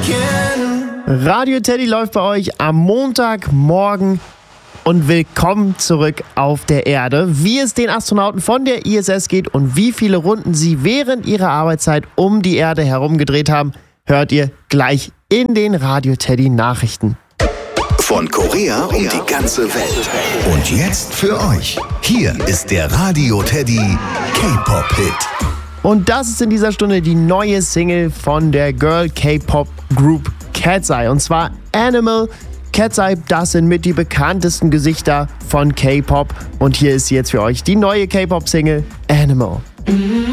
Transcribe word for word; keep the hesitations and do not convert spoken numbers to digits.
Radio Teddy läuft bei euch am Montagmorgen und willkommen zurück auf der Erde. Wie es den Astronauten von der I S S geht und wie viele Runden sie während ihrer Arbeitszeit um die Erde herum gedreht haben, hört ihr gleich in den Radio Teddy Nachrichten. Von Korea um die ganze Welt. Und jetzt für euch. Hier ist der Radio Teddy K-Pop-Hit. Und das ist in dieser Stunde die neue Single von der Girl K-Pop Group Cat's Eye. Und zwar Animal. Cat's Eye, das sind mit die bekanntesten Gesichter von K-Pop. Und hier ist jetzt für euch die neue K-Pop-Single Animal. Mm-hmm.